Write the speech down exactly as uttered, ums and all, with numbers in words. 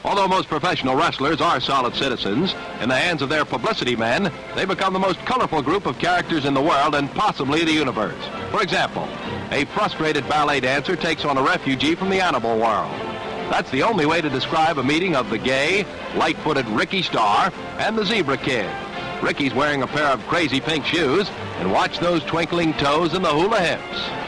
Although most professional wrestlers are solid citizens, in the hands of their publicity men, they become the most colorful group of characters in the world and possibly the universe. For example, a frustrated ballet dancer takes on a refugee from the animal world. That's the only way to describe a meeting of the gay, light-footed Ricky Starr and the Zebra Kid. Ricky's wearing a pair of crazy pink shoes, and watch those twinkling toes and the hula hips.